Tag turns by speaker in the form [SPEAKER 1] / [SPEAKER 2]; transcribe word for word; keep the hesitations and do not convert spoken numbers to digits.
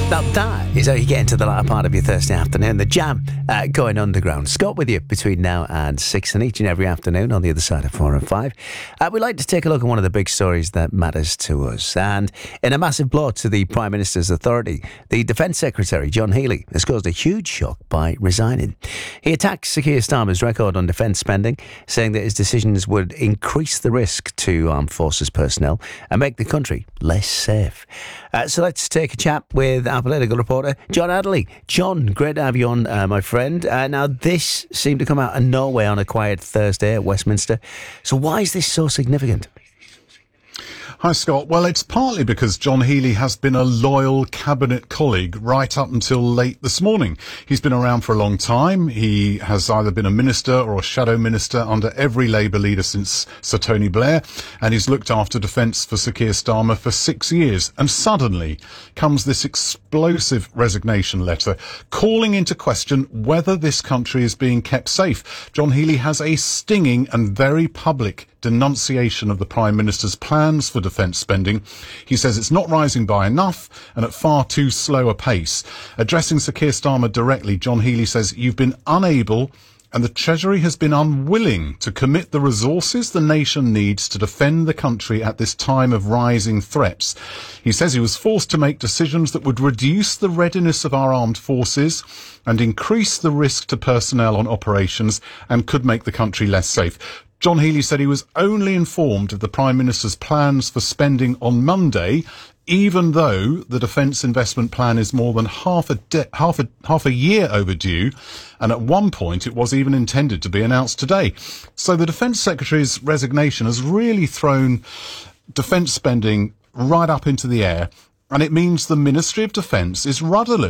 [SPEAKER 1] Now that is how you get into the latter part of your Thursday afternoon. The Jam uh, going underground. Scott with you between now and six, and each and every afternoon on the other side of four and five. Uh, we'd like to take a look at one of the big stories that matters to us. And in a massive blow to the Prime Minister's authority, the Defence Secretary, John Healey, has caused a huge shock by resigning. He attacked Sir Keir Starmer's record on defence spending, saying that his decisions would increase the risk to armed forces personnel and make the country less safe. Uh, so let's take a chat with our political reporter, John Adderley. John, great to have you on, uh, my friend. Uh, now, this seemed to come out of nowhere on a quiet Thursday at Westminster. So why is this so significant?
[SPEAKER 2] Hi, Scott. Well, it's partly because John Healey has been a loyal cabinet colleague right up until late this morning. He's been around for a long time. He has either been a minister or a shadow minister under every Labour leader since Sir Tony Blair, and he's looked after defence for Sir Keir Starmer for six years. And suddenly comes this explosive resignation letter calling into question whether this country is being kept safe. John Healey has a stinging and very public denunciation of the Prime Minister's plans for defence spending. He says it's not rising by enough and at far too slow a pace. Addressing Sir Keir Starmer directly, John Healey says, "You've been unable and the Treasury has been unwilling to commit the resources the nation needs to defend the country at this time of rising threats." He says he was forced to make decisions that would reduce the readiness of our armed forces and increase the risk to personnel on operations and could make the country less safe. John Healey said he was only informed of the Prime Minister's plans for spending on Monday, even though the defence investment plan is more than half a, de- half a half a year overdue, and at one point it was even intended to be announced today. So the Defence Secretary's resignation has really thrown defence spending right up into the air, and it means the Ministry of Defence is rudderless.